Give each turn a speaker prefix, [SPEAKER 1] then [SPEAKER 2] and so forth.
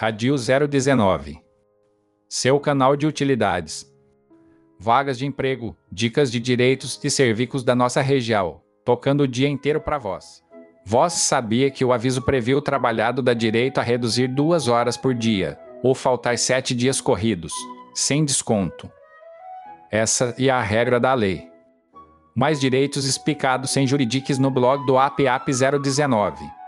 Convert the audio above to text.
[SPEAKER 1] Radio 019. Seu canal de utilidades. Vagas de emprego, dicas de direitos e serviços da nossa região, tocando o dia inteiro para vós. Vós sabia que o aviso previu o trabalhado dá direito a reduzir 2 horas por dia, ou faltar 7 dias corridos, sem desconto. Essa é a regra da lei. Mais direitos explicados sem juridiques no blog do APAP 019.